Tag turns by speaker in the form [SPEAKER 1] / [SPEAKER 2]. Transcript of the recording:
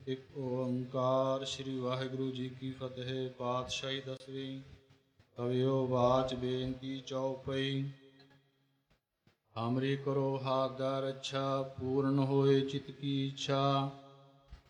[SPEAKER 1] ਇੱਕ ਓੰਕਾਰ ਸ੍ਰੀ ਵਾਹਿਗੁਰੂ ਜੀ ਕੀ ਫਤਿਹ। ਪਾਤਸ਼ਾਹੀ ਦਸਵੀਂ। ਕਵਿਓ ਬਾਚ ਬੇਨਤੀ ਚਉਪਈ। ਹਮਰੀ ਕਰੋ ਹਾਥ ਦਾ ਰੱਛਾ, ਪੂਰਨ ਹੋਏ ਚਿਤ ਕੀ ਇੱਛਾ।